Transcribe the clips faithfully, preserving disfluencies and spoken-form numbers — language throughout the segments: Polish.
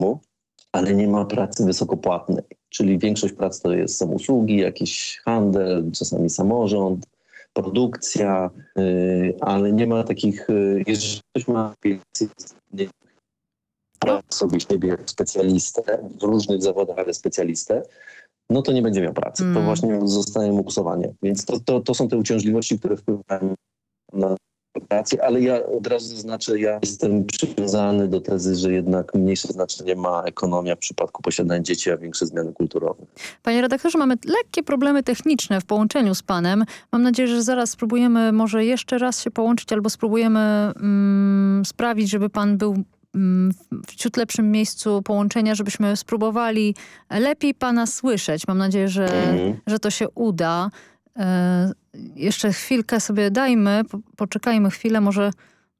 ale nie ma pracy wysokopłatnej. Czyli większość prac to jest, są usługi, jakiś handel, czasami samorząd, produkcja, yy, ale nie ma takich, yy, jeżeli ktoś ma sobie siebie specjalistę, w różnych zawodach, ale specjalistę, no to nie będzie miał pracy. Mm. To właśnie zostaje mu usuwanie. Więc to, to, to są te uciążliwości, które wpływają na pracę, ale ja od razu zaznaczę, ja jestem przywiązany do tezy, że jednak mniejsze znaczenie ma ekonomia w przypadku posiadania dzieci, a większe zmiany kulturowe. Panie redaktorze, mamy lekkie problemy techniczne w połączeniu z panem. Mam nadzieję, że zaraz spróbujemy może jeszcze raz się połączyć albo spróbujemy mm, sprawić, żeby pan był w ciut lepszym miejscu połączenia, żebyśmy spróbowali lepiej pana słyszeć. Mam nadzieję, że, mm. że to się uda. E, jeszcze chwilkę sobie dajmy, po, poczekajmy chwilę, może...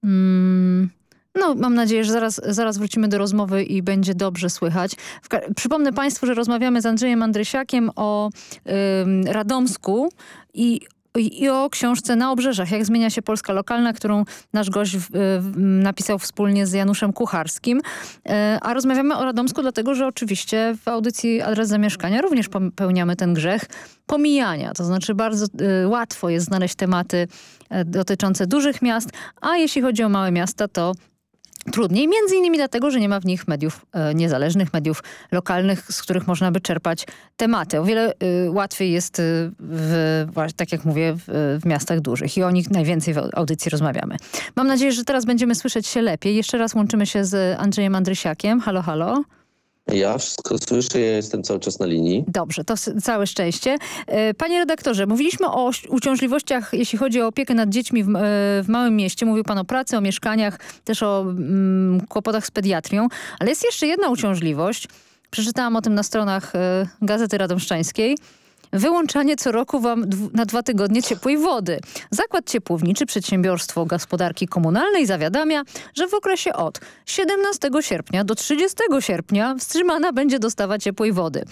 Mm, no, mam nadzieję, że zaraz, zaraz wrócimy do rozmowy i będzie dobrze słychać. W, przypomnę państwu, że rozmawiamy z Andrzejem Andrysiakiem o y, Radomsku i I o książce Na obrzeżach, jak zmienia się Polska lokalna, którą nasz gość w, w, napisał wspólnie z Januszem Kucharskim. E, a rozmawiamy o Radomsku dlatego, że oczywiście w audycji Adres Zamieszkania również popełniamy ten grzech pomijania. To znaczy bardzo e, łatwo jest znaleźć tematy e, dotyczące dużych miast, a jeśli chodzi o małe miasta, to trudniej, między innymi dlatego, że nie ma w nich mediów e, niezależnych, mediów lokalnych, z których można by czerpać tematy. O wiele e, łatwiej jest, e, w, tak jak mówię, w, w miastach dużych i o nich najwięcej w audycji rozmawiamy. Mam nadzieję, że teraz będziemy słyszeć się lepiej. Jeszcze raz łączymy się z Andrzejem Andrysiakiem. Halo, halo. Ja wszystko słyszę, ja jestem cały czas na linii. Dobrze, to całe szczęście. Panie redaktorze, mówiliśmy o uciążliwościach, jeśli chodzi o opiekę nad dziećmi w, w małym mieście. Mówił pan o pracy, o mieszkaniach, też o mm, kłopotach z pediatrią. Ale jest jeszcze jedna uciążliwość. Przeczytałam o tym na stronach y, Gazety Radomszczańskiej. Wyłączanie co roku wam na dwa tygodnie ciepłej wody. Zakład Ciepłowniczy Przedsiębiorstwo Gospodarki Komunalnej zawiadamia, że w okresie od siedemnastego sierpnia do trzydziestego sierpnia wstrzymana będzie dostawa ciepłej wody.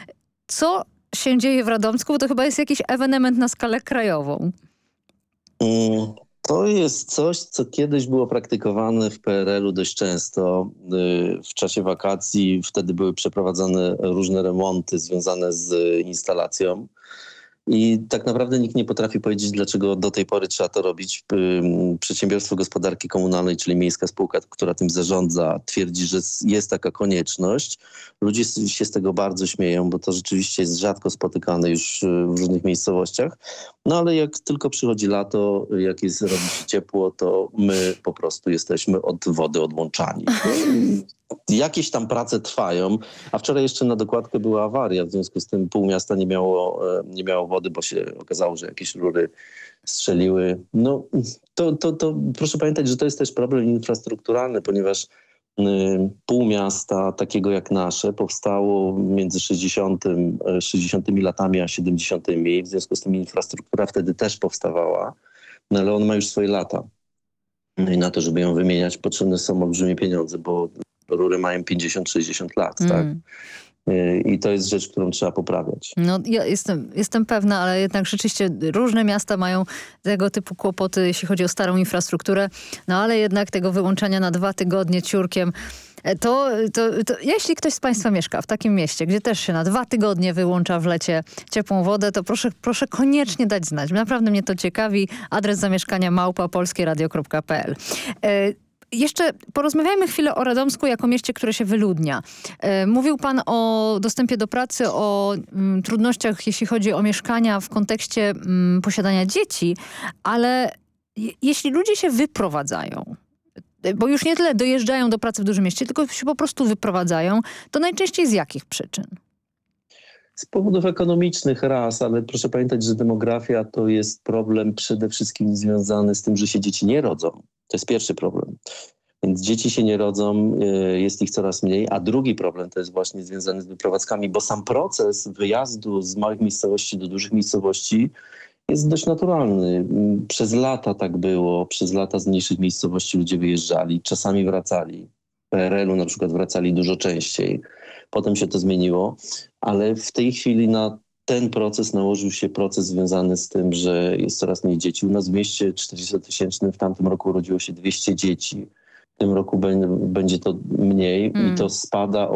Co się dzieje w Radomsku? Bo to chyba jest jakiś ewenement na skalę krajową. Mm. To jest coś, co kiedyś było praktykowane w P R L u dość często. W czasie wakacji wtedy były przeprowadzane różne remonty związane z instalacją. I tak naprawdę nikt nie potrafi powiedzieć, dlaczego do tej pory trzeba to robić. Przedsiębiorstwo Gospodarki Komunalnej, czyli miejska spółka, która tym zarządza, twierdzi, że jest taka konieczność. Ludzie się z tego bardzo śmieją, bo to rzeczywiście jest rzadko spotykane już w różnych miejscowościach. No ale jak tylko przychodzi lato, jak jest, robi się ciepło, to my po prostu jesteśmy od wody odłączani. Jakieś tam prace trwają, a wczoraj jeszcze na dokładkę była awaria, w związku z tym pół miasta nie miało, nie miało wody, bo się okazało, że jakieś rury strzeliły. No to, to, to proszę pamiętać, że to jest też problem infrastrukturalny, ponieważ y, pół miasta takiego jak nasze powstało między sześćdziesiątymi latami a siedemdziesiątymi. W związku z tym infrastruktura wtedy też powstawała, no ale on ma już swoje lata. No i na to, żeby ją wymieniać, potrzebne są olbrzymie pieniądze, bo rury mają pięćdziesiąt sześćdziesiąt lat, mm. tak? I to jest rzecz, którą trzeba poprawiać. No ja jestem, jestem pewna, ale jednak rzeczywiście różne miasta mają tego typu kłopoty, jeśli chodzi o starą infrastrukturę. No ale jednak tego wyłączania na dwa tygodnie ciurkiem, to, to, to jeśli ktoś z państwa mieszka w takim mieście, gdzie też się na dwa tygodnie wyłącza w lecie ciepłą wodę, to proszę, proszę koniecznie dać znać. Naprawdę mnie to ciekawi. Adres zamieszkania małpa polskieradio kropka p l. Jeszcze porozmawiajmy chwilę o Radomsku jako mieście, które się wyludnia. E, mówił pan o dostępie do pracy, o mm, trudnościach, jeśli chodzi o mieszkania w kontekście mm, posiadania dzieci, ale je, jeśli ludzie się wyprowadzają, bo już nie tyle dojeżdżają do pracy w dużym mieście, tylko się po prostu wyprowadzają, to najczęściej z jakich przyczyn? Z powodów ekonomicznych raz, ale proszę pamiętać, że demografia to jest problem przede wszystkim związany z tym, że się dzieci nie rodzą. To jest pierwszy problem. Więc dzieci się nie rodzą, jest ich coraz mniej, a drugi problem to jest właśnie związany z wyprowadzkami, bo sam proces wyjazdu z małych miejscowości do dużych miejscowości jest dość naturalny. Przez lata tak było, przez lata z mniejszych miejscowości ludzie wyjeżdżali, czasami wracali. W P R L u na przykład wracali dużo częściej. Potem się to zmieniło, ale w tej chwili na ten proces nałożył się proces związany z tym, że jest coraz mniej dzieci. U nas w mieście czterdziestotysięcznym w tamtym roku urodziło się dwieście dzieci. W tym roku będzie to mniej Hmm. i to spada